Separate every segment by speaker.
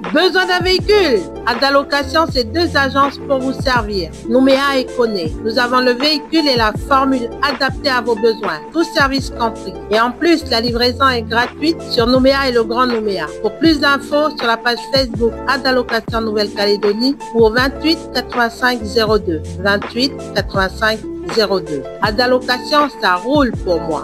Speaker 1: Besoin d'un véhicule? Adalocation, c'est 2 agences pour vous servir. Nouméa et Koné. Nous avons le véhicule et la formule adaptée à vos besoins. Tous services compris. Et en plus, la livraison est gratuite sur Nouméa et le Grand Nouméa. Pour plus d'infos, sur la page Facebook Adalocation Nouvelle-Calédonie ou au 28 85 02. 28 85 02. Adalocation, ça roule pour moi.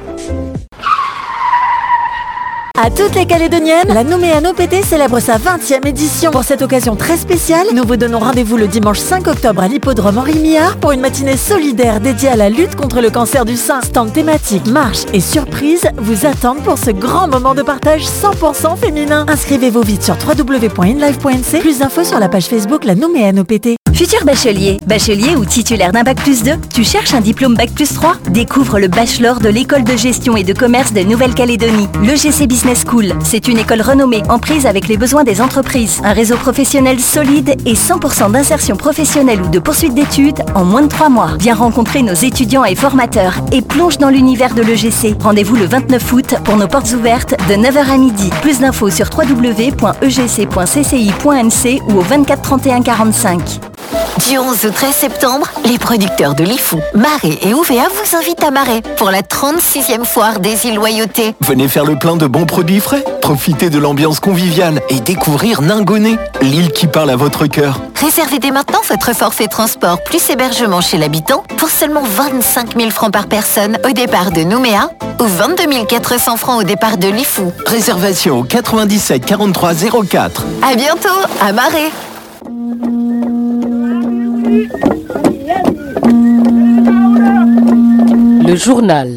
Speaker 2: À toutes les Calédoniennes, la Nouméa NOPT célèbre sa 20e édition. Pour cette occasion très spéciale, nous vous donnons rendez-vous le dimanche 5 octobre à l'hippodrome Henri Millard pour une matinée solidaire dédiée à la lutte contre le cancer du sein. Stand thématique, marche et surprise vous attendent pour ce grand moment de partage 100% féminin. Inscrivez-vous vite sur www.inlife.nc. Plus d'infos sur la page Facebook La Nouméa NOPT.
Speaker 3: Futur bachelier ou titulaire d'un Bac+2, tu cherches un diplôme Bac+3? Découvre le bachelor de l'école de gestion et de commerce de Nouvelle-Calédonie. L'EGC Business School, c'est une école renommée, en prise avec les besoins des entreprises. Un réseau professionnel solide et 100% d'insertion professionnelle ou de poursuite d'études en moins de 3 mois. Viens rencontrer nos étudiants et formateurs et plonge dans l'univers de l'EGC. Rendez-vous le 29 août pour nos portes ouvertes de 9h à midi. Plus d'infos sur www.egc.cci.nc ou au 24 31 45.
Speaker 4: Du 11 au 13 septembre, les producteurs de Lifou, Marais et OVA vous invitent à Marais pour la 36e foire des îles Loyauté.
Speaker 5: Venez faire le plein de bons produits frais, profitez de l'ambiance conviviale et découvrir Ningoné, l'île qui parle à votre cœur.
Speaker 4: Réservez dès maintenant votre forfait transport plus hébergement chez l'habitant pour seulement 25 000 francs par personne au départ de Nouméa ou 22 400 francs au départ de Lifou.
Speaker 5: Réservation au 97 43 04.
Speaker 4: À bientôt à Marais.
Speaker 6: Le journal.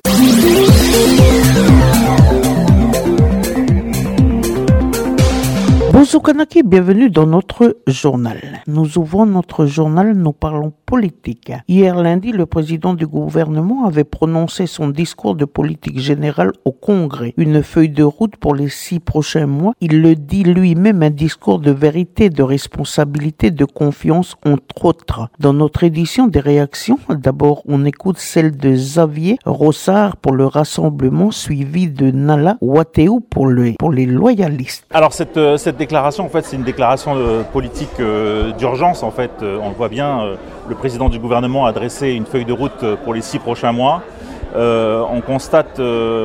Speaker 7: Bonjour Kanaki, bienvenue dans notre journal. Nous ouvrons notre journal, nous parlons politique. Hier lundi, le président du gouvernement avait prononcé son discours de politique générale au Congrès. Une feuille de route pour les 6 prochains mois. Il le dit lui-même, un discours de vérité, de responsabilité, de confiance, entre autres. Dans notre édition des réactions, d'abord on écoute celle de Xavier Rossard pour le Rassemblement, suivi de Nala Wateou pour les loyalistes.
Speaker 8: Alors cette déclaration, en fait, c'est une déclaration politique d'urgence. En fait, on le voit bien, le président du gouvernement a dressé une feuille de route pour les 6 prochains mois. On constate,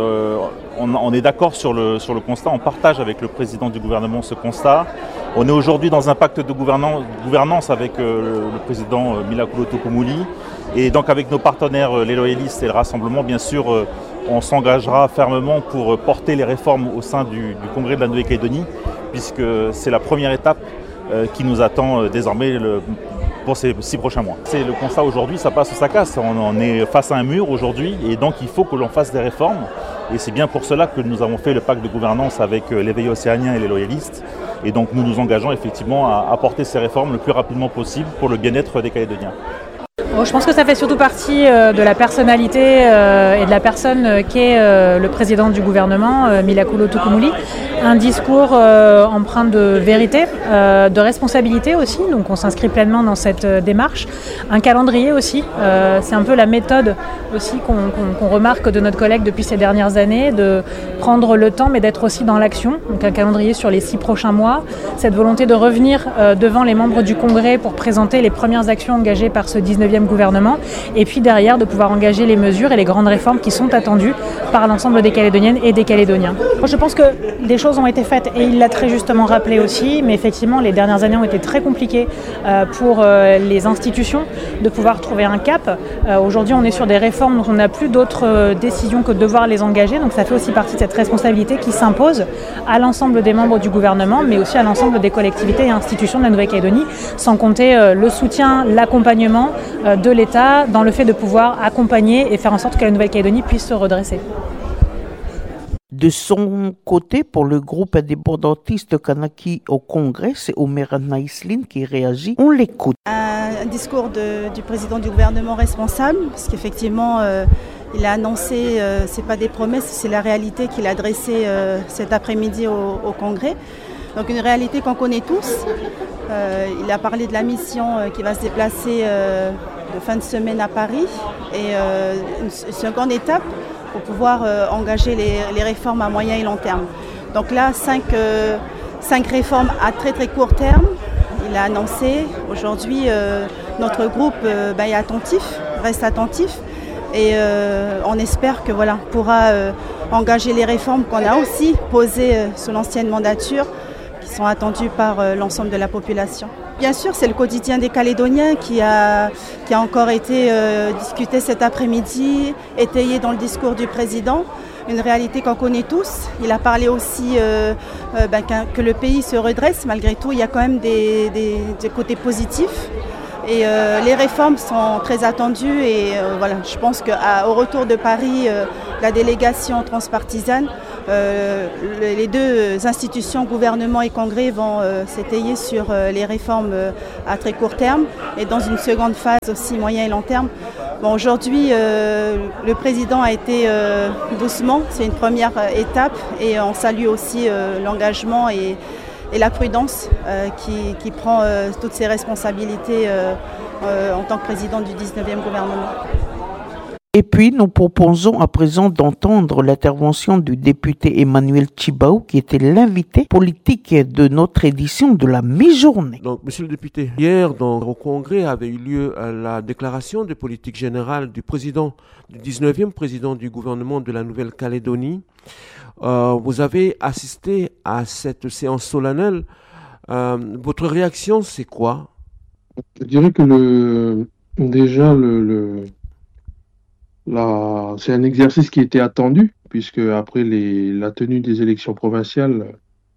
Speaker 8: on est d'accord sur le constat, on partage avec le président du gouvernement ce constat. On est aujourd'hui dans un pacte de gouvernance avec le président Milakoulo Tokomouli. Et donc avec nos partenaires, les loyalistes et le Rassemblement, bien sûr, on s'engagera fermement pour porter les réformes au sein du Congrès de la Nouvelle-Calédonie, puisque c'est la première étape qui nous attend désormais pour ces 6 prochains mois. C'est le constat aujourd'hui, ça passe ou ça casse. On est face à un mur aujourd'hui et donc il faut que l'on fasse des réformes. Et c'est bien pour cela que nous avons fait le pacte de gouvernance avec l'éveil océanien et les loyalistes. Et donc nous nous engageons effectivement à apporter ces réformes le plus rapidement possible pour le bien-être des Calédoniens.
Speaker 9: Je pense que ça fait surtout partie de la personnalité et de la personne qu'est le président du gouvernement, Milakoulo Tokomouli. Un discours empreint de vérité, de responsabilité aussi, donc on s'inscrit pleinement dans cette démarche. Un calendrier aussi, c'est un peu la méthode aussi qu'on remarque de notre collègue depuis ces dernières années, de prendre le temps mais d'être aussi dans l'action. Donc un calendrier sur les 6 prochains mois, cette volonté de revenir devant les membres du Congrès pour présenter les premières actions engagées par ce 19e gouvernement et puis derrière de pouvoir engager les mesures et les grandes réformes qui sont attendues par l'ensemble des Calédoniennes et des Calédoniens. Moi, je pense que des choses ont été faites et il l'a très justement rappelé aussi, mais effectivement les dernières années ont été très compliquées pour les institutions de pouvoir trouver un cap. Aujourd'hui on est sur des réformes dont on n'a plus d'autres décisions que de devoir les engager, donc ça fait aussi partie de cette responsabilité qui s'impose à l'ensemble des membres du gouvernement mais aussi à l'ensemble des collectivités et institutions de la Nouvelle-Calédonie, sans compter le soutien, l'accompagnement de l'État dans le fait de pouvoir accompagner et faire en sorte que la Nouvelle-Calédonie puisse se redresser.
Speaker 7: De son côté, pour le groupe indépendantiste Kanaki au Congrès, c'est Omer Naïsline qui réagit. On l'écoute.
Speaker 10: Un discours du président du gouvernement responsable, parce qu'effectivement, il a annoncé, c'est pas des promesses, c'est la réalité qu'il a dressée cet après-midi au Congrès. Donc une réalité qu'on connaît tous. Il a parlé de la mission qui va se déplacer de fin de semaine à Paris et une seconde étape pour pouvoir engager les réformes à moyen et long terme. Donc là, 5 réformes à très très court terme. Il a annoncé. Aujourd'hui, notre groupe est attentif, reste attentif. Et on espère que pourra engager les réformes qu'on a aussi posées sous l'ancienne mandature, qui sont attendues par l'ensemble de la population. Bien sûr, c'est le quotidien des Calédoniens qui a encore été discuté cet après-midi, étayé dans le discours du président. Une réalité qu'on connaît tous. Il a parlé aussi que le pays se redresse. Malgré tout, il y a quand même des côtés positifs. Et les réformes sont très attendues. Et je pense qu'au retour de Paris, la délégation transpartisane, les deux institutions, gouvernement et congrès, vont s'étayer sur les réformes à très court terme et dans une seconde phase aussi moyen et long terme. Bon, aujourd'hui, le président a été doucement, c'est une première étape et on salue aussi l'engagement et la prudence qui prend toutes ses responsabilités en tant que président du 19e gouvernement.
Speaker 7: Et puis, nous proposons à présent d'entendre l'intervention du député Emmanuel Tchibaou, qui était l'invité politique de notre édition de la mi-journée.
Speaker 6: Donc, monsieur le député, hier, au Congrès, avait eu lieu la déclaration de politique générale du 19e président du gouvernement de la Nouvelle-Calédonie. Vous avez assisté à cette séance solennelle. Votre réaction, c'est quoi?
Speaker 11: Je dirais que c'est un exercice qui était attendu, puisque après la tenue des élections provinciales,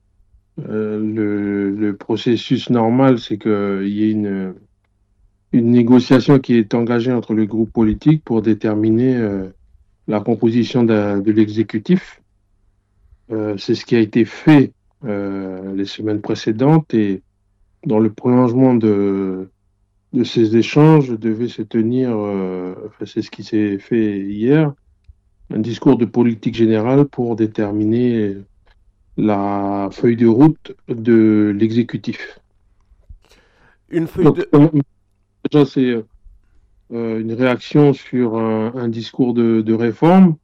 Speaker 11: le processus normal, c'est qu'il y ait une négociation qui est engagée entre les groupes politiques pour déterminer la composition de l'exécutif. C'est ce qui a été fait les semaines précédentes, et dans le prolongement de ces échanges devait se tenir, c'est ce qui s'est fait hier, un discours de politique générale pour déterminer la feuille de route de l'exécutif. Déjà, c'est une réaction sur un discours de réforme,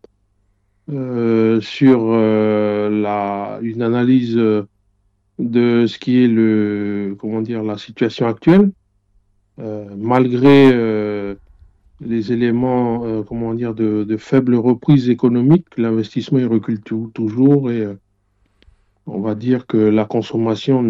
Speaker 11: sur une analyse de ce qui est la situation actuelle. Malgré les éléments de faible reprise économique, l'investissement il recule toujours, et on va dire que la consommation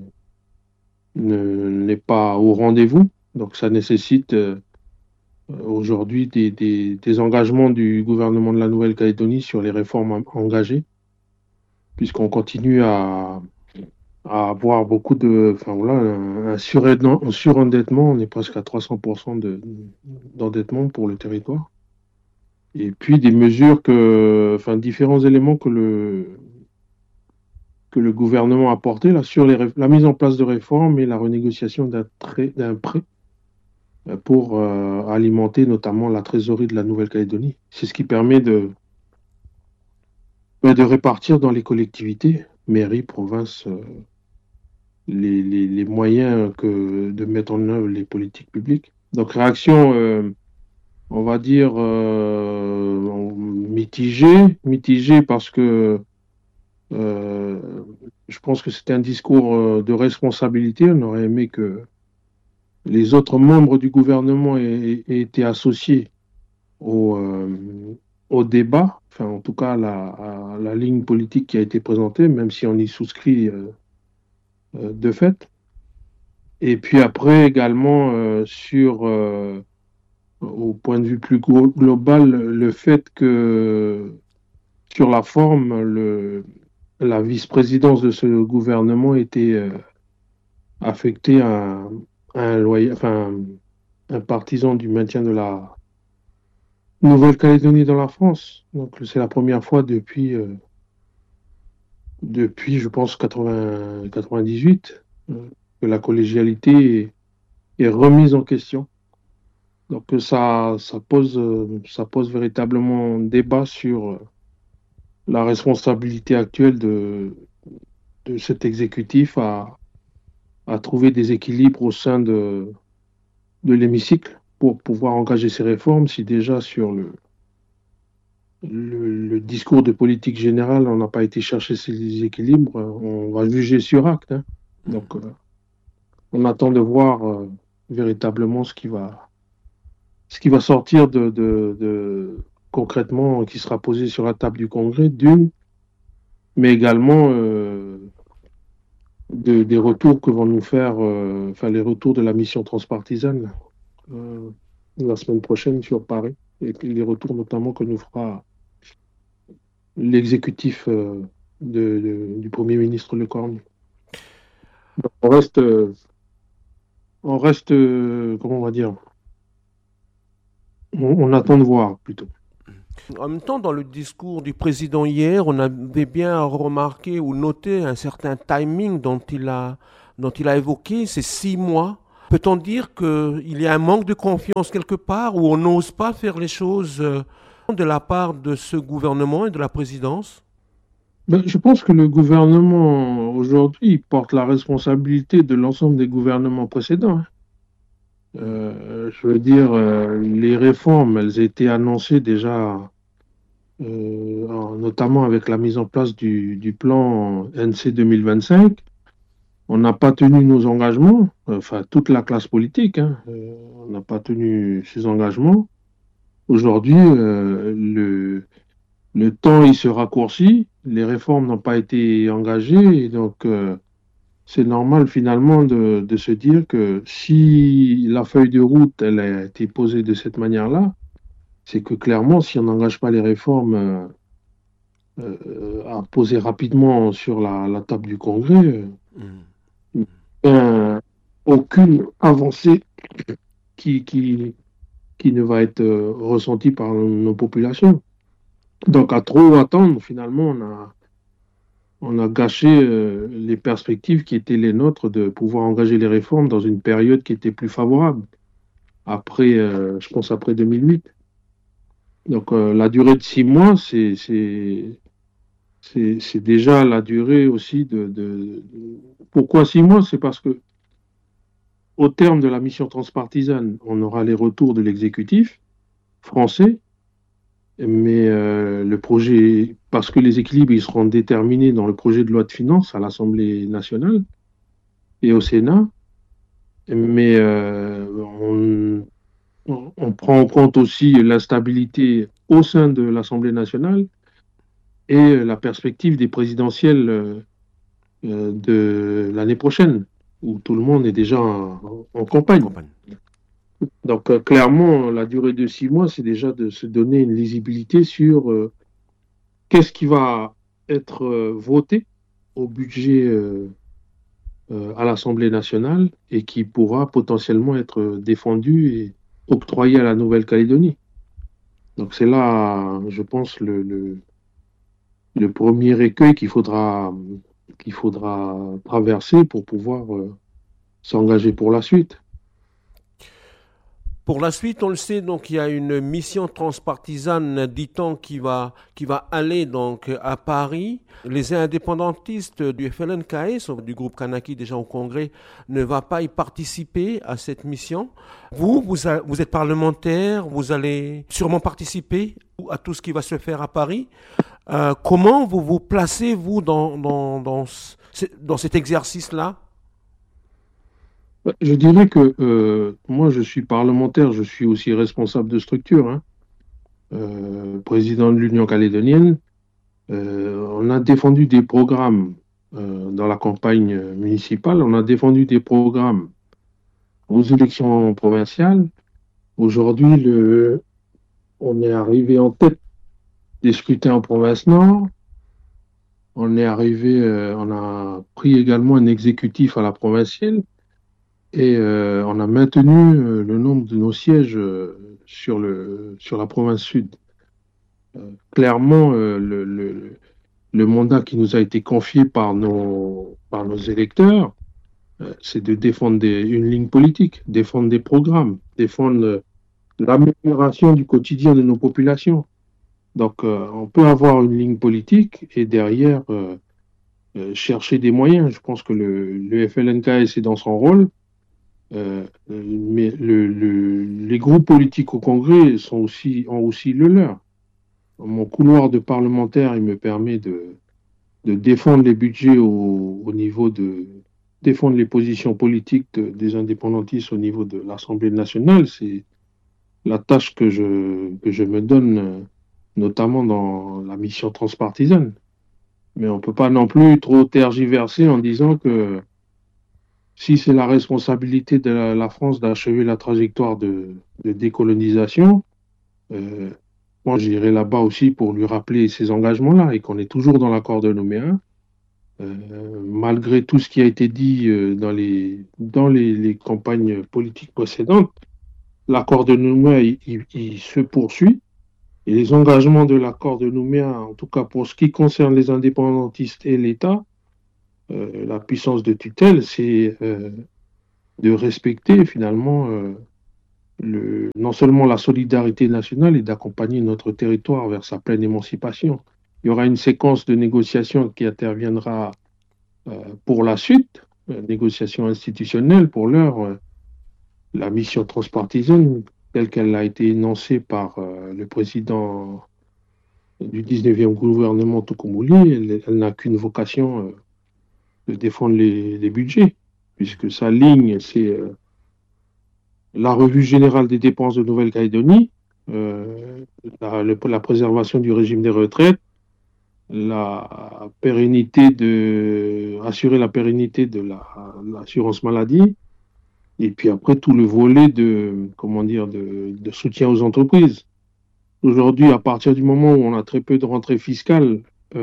Speaker 11: n'est pas au rendez-vous. Donc ça nécessite aujourd'hui des engagements du gouvernement de la Nouvelle-Calédonie sur les réformes engagées, puisqu'on continue à avoir beaucoup un surendettement, on est presque à 300% d'endettement pour le territoire. Et puis des mesures différents éléments que le gouvernement a apporté là, sur la mise en place de réformes et la renégociation d'un prêt pour alimenter notamment la trésorerie de la Nouvelle-Calédonie. C'est ce qui permet de répartir dans les collectivités, mairies, provinces, les moyens de mettre en œuvre les politiques publiques. Donc réaction, on va dire, mitigée parce que je pense que c'était un discours de responsabilité. On aurait aimé que les autres membres du gouvernement aient été associés au débat, en tout cas à la ligne politique qui a été présentée, même si on y souscrit de fait. Et puis après également au point de vue plus global, le fait que sur la forme, la vice-présidence de ce gouvernement était affectée à un partisan du maintien de la Nouvelle-Calédonie dans la France. Donc c'est la première fois depuis je pense 98 que la collégialité est remise en question. Donc ça pose véritablement débat sur la responsabilité actuelle de cet exécutif à trouver des équilibres au sein de l'hémicycle pour pouvoir engager ces réformes, si déjà sur le discours de politique générale, on n'a pas été chercher ces équilibres, on va juger sur acte. Hein. Donc, on attend de voir véritablement ce qui va sortir de concrètement, qui sera posé sur la table du Congrès, mais également des retours que vont nous faire, les retours de la mission transpartisane la semaine prochaine sur Paris, et les retours notamment que nous fera l'exécutif du Premier ministre Le Cornu. On reste, comment on va dire, on attend de voir plutôt.
Speaker 6: En même temps, dans le discours du président hier, on avait bien remarqué ou noté un certain timing dont il a évoqué, ces 6 mois. Peut-on dire qu'il y a un manque de confiance quelque part, où on n'ose pas faire les choses de la part de ce gouvernement et de la présidence?
Speaker 11: Je pense que le gouvernement aujourd'hui porte la responsabilité de l'ensemble des gouvernements précédents. Je veux dire, les réformes, elles étaient annoncées déjà, notamment avec la mise en place du plan NC 2025. On n'a pas tenu nos engagements, enfin toute la classe politique, on n'a pas tenu ses engagements. Aujourd'hui, le temps il se raccourcit, les réformes n'ont pas été engagées, et donc c'est normal finalement de se dire que si la feuille de route elle a été posée de cette manière-là, c'est que clairement, si on n'engage pas les réformes à poser rapidement sur la table du Congrès, aucune avancée qui ne va être ressentie par nos populations. Donc à trop attendre, finalement, on a gâché les perspectives qui étaient les nôtres de pouvoir engager les réformes dans une période qui était plus favorable, après, je pense après 2008. Donc la durée de 6 mois, c'est déjà la durée aussi Pourquoi 6 mois? C'est parce que au terme de la mission transpartisane, on aura les retours de l'exécutif français, mais le projet, parce que les équilibres ils seront déterminés dans le projet de loi de finances à l'Assemblée nationale et au Sénat, mais on prend en compte aussi l'instabilité au sein de l'Assemblée nationale et la perspective des présidentielles de l'année prochaine, où tout le monde est déjà en campagne. Donc clairement, la durée de 6 mois, c'est déjà de se donner une lisibilité sur qu'est-ce qui va être voté au budget à l'Assemblée nationale et qui pourra potentiellement être défendu et octroyé à la Nouvelle-Calédonie. Donc c'est là, je pense, le premier écueil qu'il faudra traverser pour pouvoir s'engager pour la suite.
Speaker 6: Pour la suite, on le sait, donc il y a une mission transpartisane, dit-on, qui va aller donc à Paris. Les indépendantistes du FLNKS, du groupe Kanaki déjà au Congrès, ne va pas y participer à cette mission. Vous êtes parlementaire, vous allez sûrement participer à tout ce qui va se faire à Paris. Comment vous placez, vous, dans cet exercice-là?
Speaker 11: Je dirais que moi, je suis parlementaire, je suis aussi responsable de structure, président de l'Union calédonienne. On a défendu des programmes dans la campagne municipale, on a défendu des programmes aux élections provinciales. Aujourd'hui, on est arrivé en tête des scrutins en province Nord. On a pris également un exécutif à la provinciale. Et on a maintenu le nombre de nos sièges sur la province sud. Clairement, le mandat qui nous a été confié par nos électeurs, c'est de défendre une ligne politique, défendre des programmes, défendre l'amélioration du quotidien de nos populations. Donc, on peut avoir une ligne politique et derrière chercher des moyens. Je pense que le FLNKS est dans son rôle. Mais les groupes politiques au Congrès ont aussi le leur. mon couloir de parlementaire, il me permet de défendre les budgets au niveau de défendre les positions politiques des indépendantistes au niveau de l'Assemblée nationale. C'est la tâche que je me donne, notamment dans la mission transpartisane. Mais on ne peut pas non plus trop tergiverser en disant que si c'est la responsabilité de la France d'achever la trajectoire de décolonisation, moi j'irai là-bas aussi pour lui rappeler ces engagements-là et qu'on est toujours dans l'accord de Nouméa. Malgré tout ce qui a été dit dans les campagnes politiques précédentes, l'accord de Nouméa, il se poursuit. Et les engagements de l'accord de Nouméa, en tout cas pour ce qui concerne les indépendantistes et l'État, la puissance de tutelle, c'est de respecter finalement non seulement la solidarité nationale et d'accompagner notre territoire vers sa pleine émancipation. Il y aura une séquence de négociations qui interviendra pour la suite, négociations institutionnelles pour l'heure. La mission transpartisane, telle qu'elle a été énoncée par le président du 19e gouvernement Toukoumbouli, elle n'a qu'une vocation de défendre les budgets, puisque sa ligne, c'est la revue générale des dépenses de Nouvelle-Calédonie, la préservation du régime des retraites, assurer la pérennité de l'assurance maladie, et puis après tout le volet de soutien aux entreprises. Aujourd'hui, à partir du moment où on a très peu de rentrées fiscales,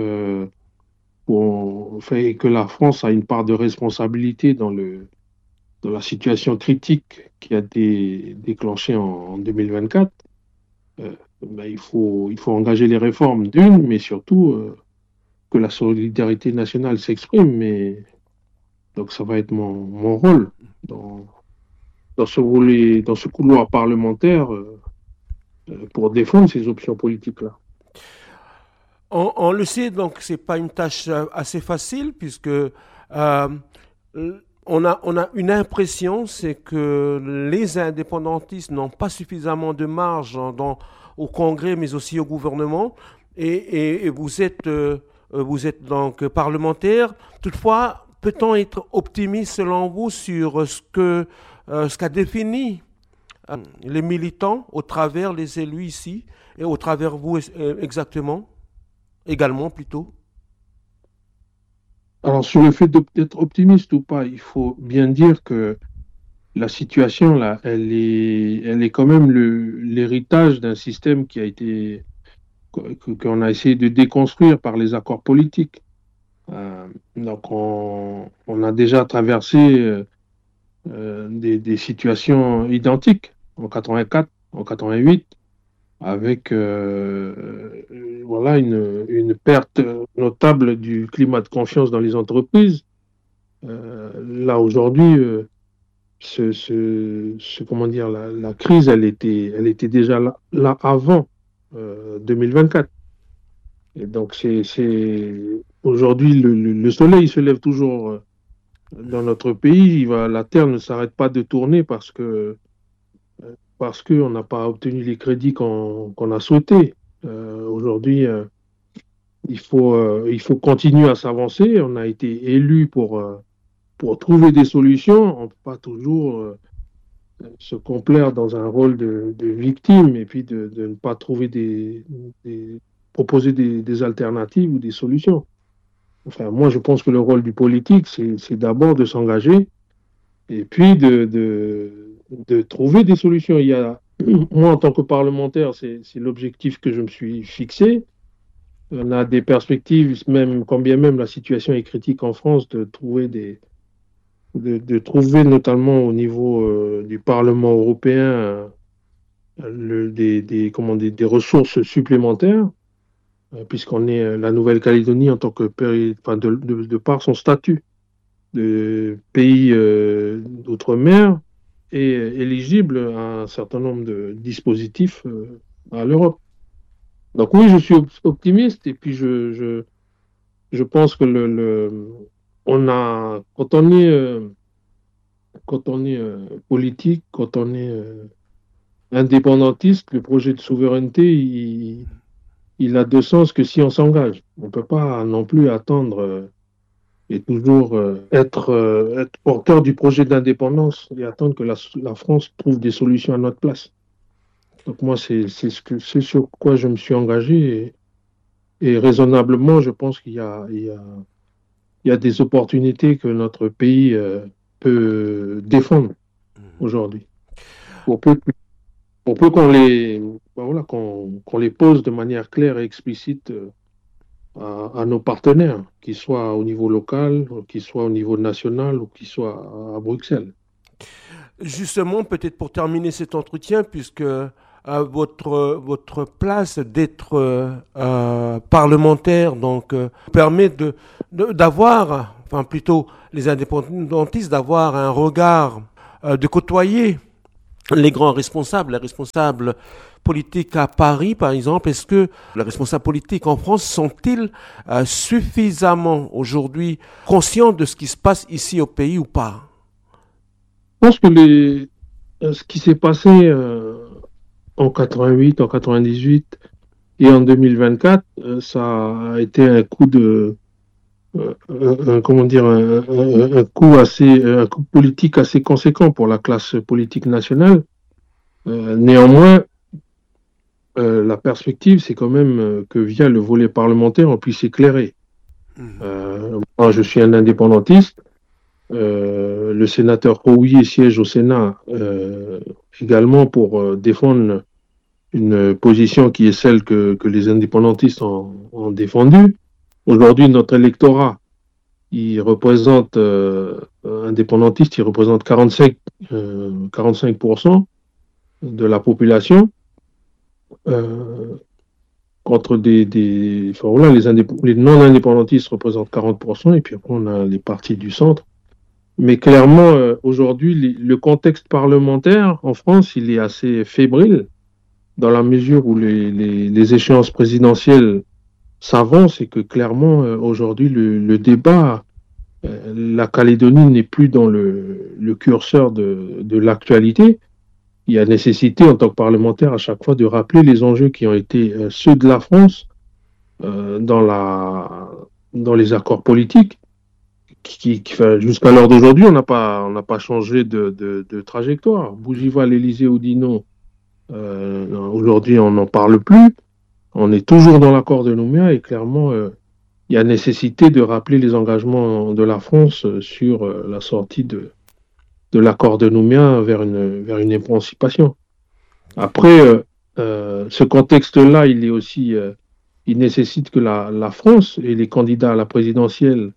Speaker 11: fait que la France a une part de responsabilité dans la situation critique qui a été déclenchée en 2024, il faut engager les réformes mais surtout que la solidarité nationale s'exprime. Donc ça va être mon rôle dans ce couloir parlementaire pour défendre ces options politiques-là.
Speaker 6: On le sait, donc c'est pas une tâche assez facile puisque on a une impression, c'est que les indépendantistes n'ont pas suffisamment de marge au Congrès, mais aussi au gouvernement. Et vous êtes donc parlementaire. Toutefois, peut-on être optimiste selon vous sur ce qu'a défini les militants au travers les élus ici et au travers vous également plutôt?
Speaker 11: Alors, sur le fait d'être optimiste ou pas, il faut bien dire que la situation, là, elle est quand même l'héritage d'un système qu'on a essayé de déconstruire par les accords politiques. Donc, on a déjà traversé des situations identiques en 84, en 88, avec une perte notable du climat de confiance dans les entreprises. Là aujourd'hui, la crise, elle était déjà là avant 2024. Et donc aujourd'hui le soleil se lève toujours dans notre pays. La Terre ne s'arrête pas de tourner parce qu'on n'a pas obtenu les crédits qu'on a souhaités. Aujourd'hui, il faut continuer à s'avancer. On a été élus pour trouver des solutions. On ne peut pas toujours se complaire dans un rôle de victime et puis de ne pas trouver proposer des alternatives ou des solutions. Enfin, moi, je pense que le rôle du politique, c'est d'abord de s'engager et puis de trouver des solutions. Moi, en tant que parlementaire, c'est l'objectif que je me suis fixé. On a des perspectives, quand bien même la situation est critique en France, de trouver notamment au niveau du Parlement européen des ressources supplémentaires, puisqu'on est la Nouvelle-Calédonie en tant que de par son statut de pays d'outre-mer est éligible à un certain nombre de dispositifs à l'Europe. Donc oui, je suis optimiste et puis je pense que quand on est politique, quand on est indépendantiste, le projet de souveraineté, il a de sens que si on s'engage. On ne peut pas non plus attendre et toujours être porteur du projet d'indépendance et attendre que la France trouve des solutions à notre place. Donc moi, c'est sur quoi je me suis engagé et raisonnablement, je pense qu'il y a des opportunités que notre pays peut défendre aujourd'hui. Pour peu qu'on les pose de manière claire et explicite à nos partenaires, qu'ils soient au niveau local, qu'ils soient au niveau national ou qu'ils soient à Bruxelles.
Speaker 6: Justement, peut-être pour terminer cet entretien, puisque votre place d'être parlementaire donc permet d'avoir, enfin plutôt les indépendantistes, d'avoir un regard, de côtoyer les grands responsables, les responsables politiques à Paris, par exemple. Est-ce que les responsables politiques en France sont-ils suffisamment aujourd'hui conscients de ce qui se passe ici au pays ou pas?
Speaker 11: Je pense que ce qui s'est passé en 88, en 98 et en 2024, ça a été un coup un coup politique assez conséquent pour la classe politique nationale. Néanmoins, la perspective, c'est quand même que via le volet parlementaire, on puisse éclairer. Moi, je suis un indépendantiste. Le sénateur Rouillet siège au Sénat également pour défendre une position qui est celle que les indépendantistes ont défendue. Aujourd'hui, notre électorat, il représente, indépendantiste, il représente 45% de la population, contre les non-indépendantistes représentent 40%, et puis après on a les partis du centre. Mais clairement, aujourd'hui, le contexte parlementaire en France, il est assez fébrile, dans la mesure où les échéances présidentielles s'avancent et que clairement, aujourd'hui, le débat, la Calédonie n'est plus dans le curseur de l'actualité. Il y a nécessité, en tant que parlementaire, à chaque fois de rappeler les enjeux qui ont été ceux de la France dans les accords politiques. Jusqu'à l'heure d'aujourd'hui, on n'a pas changé de trajectoire. Bougival, Élysée, Oudinot, aujourd'hui, on n'en parle plus. On est toujours dans l'accord de Nouméa et clairement, il y a nécessité de rappeler les engagements de la France sur la sortie de l'accord de Nouméa vers une émancipation. Après, ce contexte-là, il est aussi, il nécessite que la France et les candidats à la présidentielle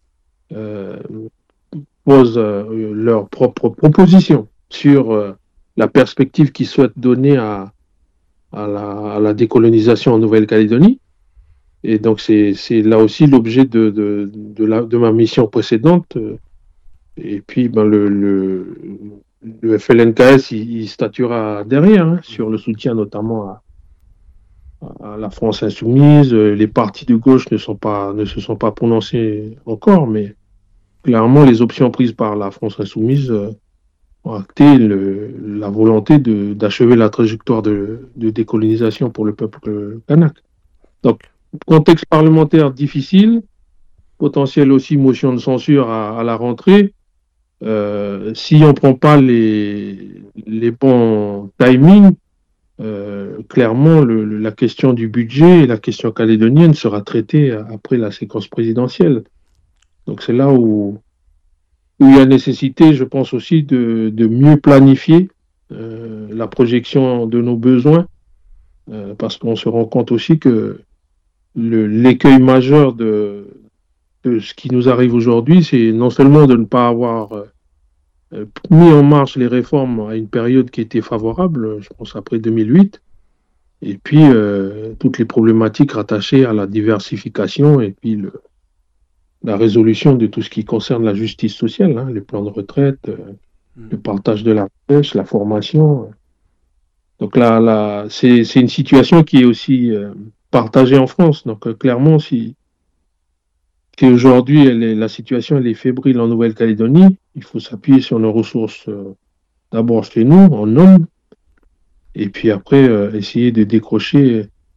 Speaker 11: posent leurs propres propositions sur la perspective qu'ils souhaitent donner à la décolonisation en Nouvelle-Calédonie. Et donc c'est là aussi l'objet de ma mission précédente. Et puis le FLNKS, il statuera derrière sur le soutien notamment à la France insoumise. Les partis de gauche ne se sont pas prononcés encore, mais clairement les options prises par la France insoumise ont acté la volonté d'achever la trajectoire de décolonisation pour le peuple kanak. Donc, contexte parlementaire difficile, potentiel aussi motion de censure à la rentrée. Si on ne prend pas les bons timings, clairement la question du budget et la question calédonienne sera traitée après la séquence présidentielle. Donc c'est là où il y a nécessité, je pense aussi, de mieux planifier la projection de nos besoins, parce qu'on se rend compte aussi que l'écueil majeur de ce qui nous arrive aujourd'hui, c'est non seulement de ne pas avoir mis en marche les réformes à une période qui était favorable, je pense après 2008, et puis toutes les problématiques rattachées à la diversification et puis la résolution de tout ce qui concerne la justice sociale, les plans de retraite, le partage de la recherche, la formation. Donc là c'est une situation qui est aussi partagée en France. Donc clairement, si aujourd'hui la situation elle est fébrile en Nouvelle-Calédonie, il faut s'appuyer sur nos ressources d'abord chez nous, en hommes, et puis après essayer de décrocher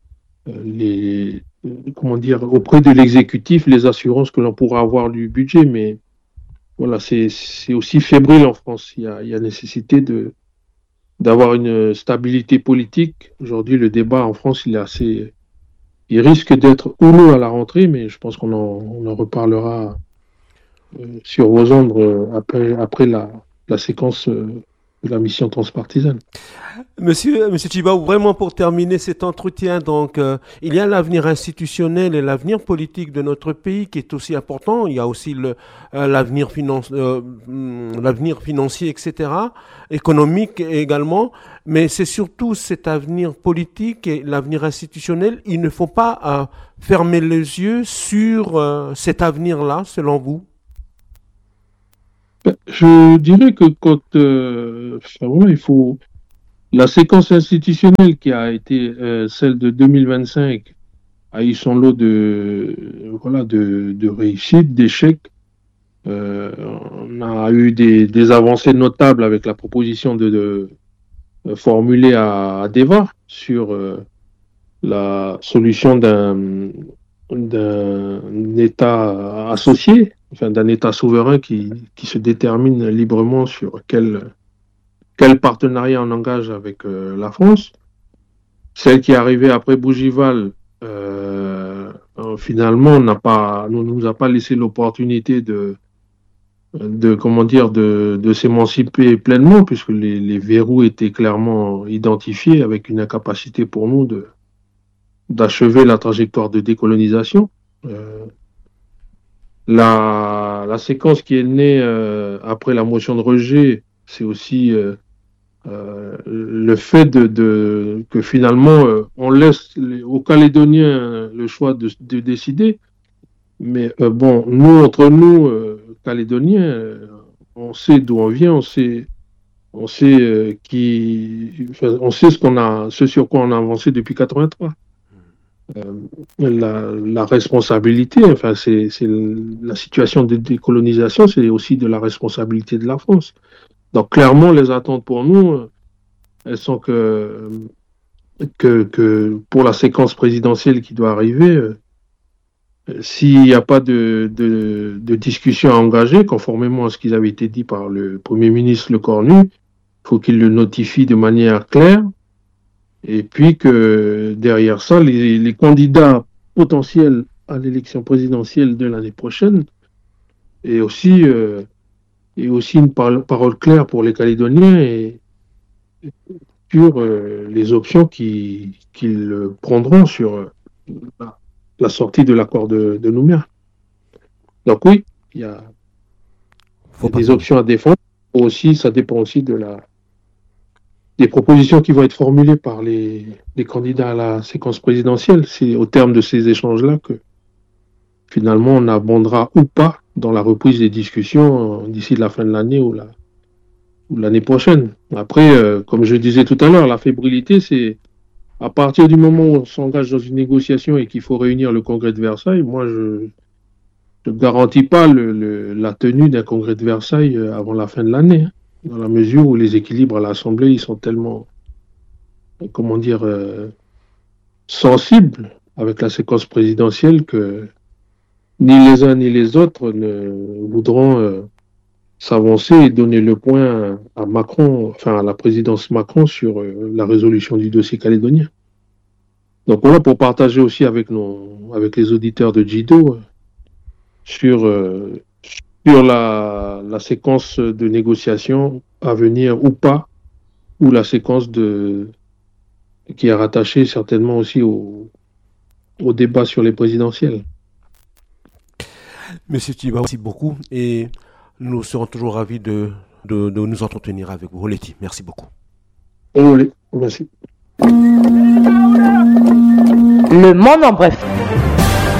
Speaker 11: auprès de l'exécutif, les assurances que l'on pourra avoir du budget. Mais voilà, c'est aussi fébrile en France. Il y a nécessité d'avoir une stabilité politique. Aujourd'hui, le débat en France, il risque d'être houleux à la rentrée, mais je pense qu'on en reparlera sur vos ondes après la séquence de la mission transpartisane.
Speaker 6: Monsieur Tchibao, vraiment pour terminer cet entretien, donc il y a l'avenir institutionnel et l'avenir politique de notre pays qui est aussi important. Il y a aussi l'avenir financier, etc., économique également. Mais c'est surtout cet avenir politique et l'avenir institutionnel. Il ne faut pas fermer les yeux sur cet avenir-là, selon vous?
Speaker 11: Je dirais que il faut la séquence institutionnelle qui a été celle de 2025 a eu son lot de réussites, d'échecs. On a eu des avancées notables avec la proposition de formulée à Deva sur la solution d'un État associé, enfin d'un État souverain qui se détermine librement sur quel partenariat on engage avec la France. Celle qui est arrivée après Bougival, finalement, nous a pas laissé l'opportunité de s'émanciper pleinement, puisque les verrous étaient clairement identifiés, avec une incapacité pour nous d'achever la trajectoire de décolonisation. La séquence qui est née après la motion de rejet, c'est aussi le fait que finalement on laisse aux Calédoniens le choix de décider. Mais nous, entre nous, Calédoniens, on sait d'où on vient, on sait ce sur quoi on a avancé depuis 83. La responsabilité, enfin c'est la situation de décolonisation, c'est aussi de la responsabilité de la France. Donc clairement, les attentes pour nous, elles sont que pour la séquence présidentielle qui doit arriver, s'il n'y a pas de discussion à engager, conformément à ce qui avait été dit par le Premier ministre Lecornu, il faut qu'il le notifie de manière claire, et puis que derrière ça, les candidats potentiels à l'élection présidentielle de l'année prochaine aient aussi une parole claire pour les Calédoniens et sur les options qu'ils prendront sur la sortie de l'accord de Nouméa. Donc oui, il y a des options à défendre. Aussi, ça dépend aussi des propositions qui vont être formulées par les candidats à la séquence présidentielle. C'est au terme de ces échanges-là que finalement on abondera ou pas dans la reprise des discussions d'ici la fin de l'année ou l'année prochaine. Après, comme je disais tout à l'heure, la fébrilité, c'est à partir du moment où on s'engage dans une négociation et qu'il faut réunir le congrès de Versailles. Moi, je ne garantis pas la tenue d'un congrès de Versailles avant la fin de l'année, hein, dans la mesure où les équilibres à l'Assemblée, ils sont tellement, sensibles avec la séquence présidentielle que ni les uns ni les autres ne voudront s'avancer et donner le point à Macron, enfin à la présidence Macron sur la résolution du dossier calédonien. Donc voilà, pour partager aussi avec les auditeurs de Jido sur la séquence de négociation à venir ou pas, ou la séquence qui est rattachée certainement aussi au débat sur les présidentielles.
Speaker 6: Monsieur Tchiba, merci beaucoup et nous serons toujours ravis de nous entretenir avec vous. Oleti, merci beaucoup.
Speaker 11: Olé, merci.
Speaker 12: Le monde en bref.